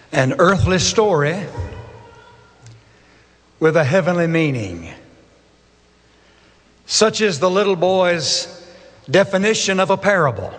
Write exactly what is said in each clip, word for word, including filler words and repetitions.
An earthly story with a heavenly meaning. Such is the little boy's definition of a parable.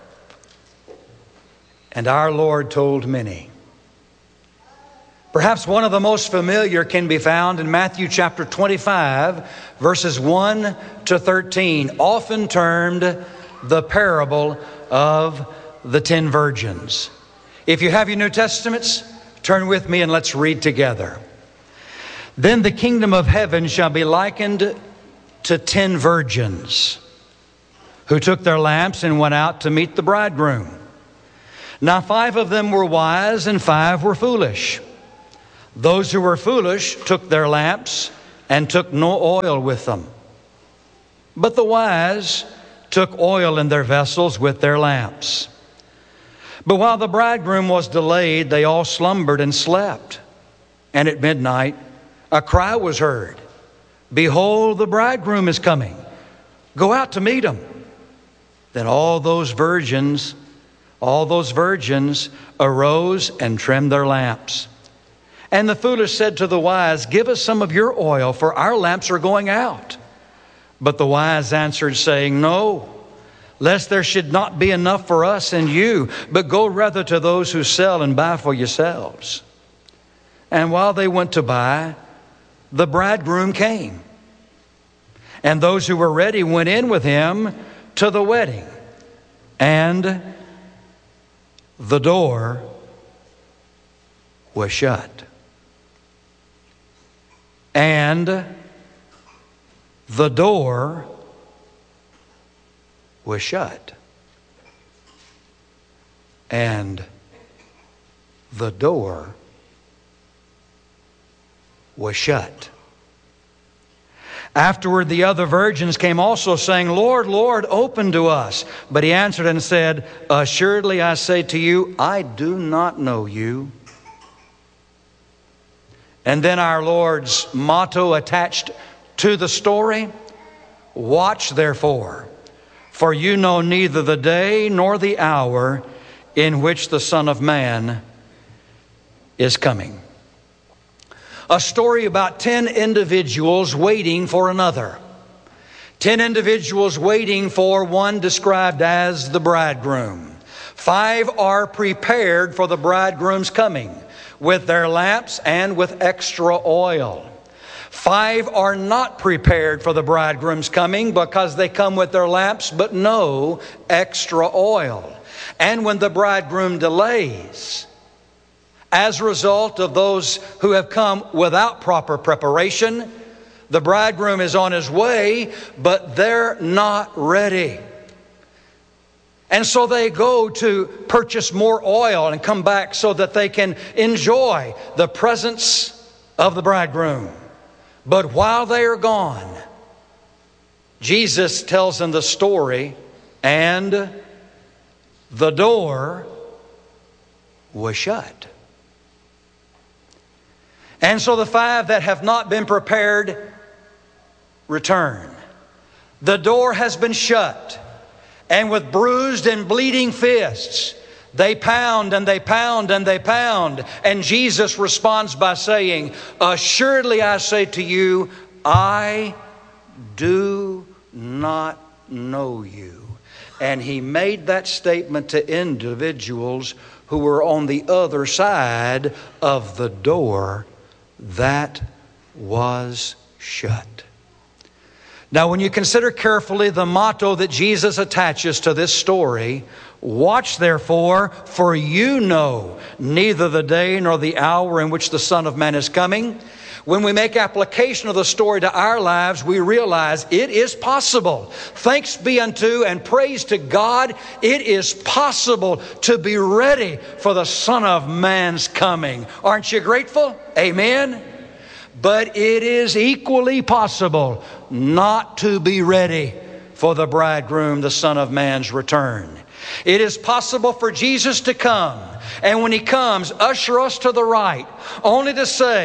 And our Lord told many. Perhaps one of the most familiar can be found in Matthew chapter twenty-five, verses one to thirteen, often termed the parable of the ten virgins. If you have your New Testaments, turn with me and let's read together. Then the kingdom of heaven shall be likened to ten virgins who took their lamps and went out to meet the bridegroom. Now five of them were wise and five were foolish. Those who were foolish took their lamps and took no oil with them. But the wise took oil in their vessels with their lamps. But while the bridegroom was delayed, they all slumbered and slept. And at midnight, a cry was heard, "Behold, the bridegroom is coming. Go out to meet him." Then all those virgins, all those virgins arose and trimmed their lamps. And the foolish said to the wise, "Give us some of your oil, for our lamps are going out." But the wise answered, saying, "No, lest there should not be enough for us and you, but go rather to those who sell and buy for yourselves." And while they went to buy, the bridegroom came. And those who were ready went in with him to the wedding. And the door was shut. And the door was shut. And the door was shut. Afterward, the other virgins came also, saying, "Lord, Lord, open to us." But he answered and said, "Assuredly I say to you, I do not know you." And then our Lord's motto attached to the story: "Watch therefore, for you know neither the day nor the hour in which the Son of Man is coming." A story about ten individuals waiting for another. Ten individuals waiting for one described as the bridegroom. Five are prepared for the bridegroom's coming with their lamps and with extra oil. Five are not prepared for the bridegroom's coming because they come with their lamps but no extra oil. And when the bridegroom delays, as a result of those who have come without proper preparation, the bridegroom is on his way, but they're not ready. And so they go to purchase more oil and come back so that they can enjoy the presence of the bridegroom. But while they are gone, Jesus tells them the story, and the door was shut. And so the five that have not been prepared return. The door has been shut. And with bruised and bleeding fists, they pound and they pound and they pound. And Jesus responds by saying, "Assuredly I say to you, I do not know you." And he made that statement to individuals who were on the other side of the door that was shut. Now, when you consider carefully the motto that Jesus attaches to this story, "Watch therefore, for you know neither the day nor the hour in which the Son of Man is coming," when we make application of the story to our lives, we realize it is possible. Thanks be unto and praise to God, it is possible to be ready for the Son of Man's coming. Aren't you grateful? Amen. But it is equally possible not to be ready for the bridegroom, the Son of Man's return. It is possible for Jesus to come, and when he comes, usher us to the right, only to say,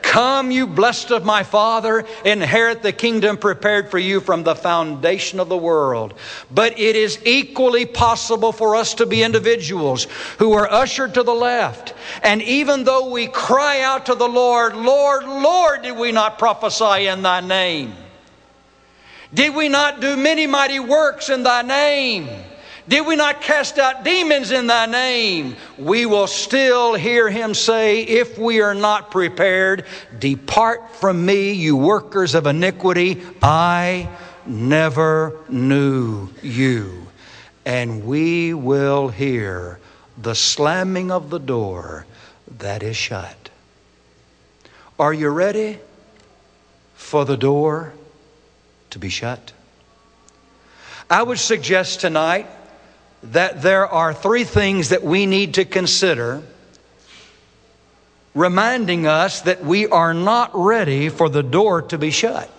Come, you blessed of my Father, inherit the kingdom prepared for you from the foundation of the world. But it is equally possible for us to be individuals who are ushered to the left. And even though we cry out to the Lord, Lord, Lord, did we not prophesy in thy name? Did we not do many mighty works in thy name? Did we not cast out demons in thy name? We will still hear him say, if we are not prepared, depart from me, you workers of iniquity. I never knew you. And we will hear the slamming of the door that is shut. Are you ready for the door to be shut? I would suggest tonight that there are three things that we need to consider, reminding us that we are not ready for the door to be shut.